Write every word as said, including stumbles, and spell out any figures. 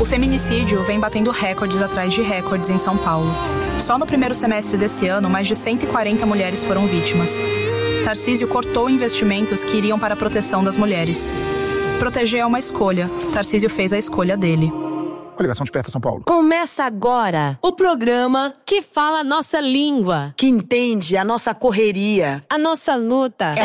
feminicídio vem batendo recordes atrás de recordes em São Paulo. Só no primeiro semestre desse ano, mais de cento e quarenta mulheres foram vítimas. Tarcísio cortou investimentos que iriam para a proteção das mulheres. Proteger é uma escolha. Tarcísio fez a escolha dele. Coligação Desperta São Paulo. Começa agora o programa que fala a nossa língua, que entende a nossa correria, a nossa luta. É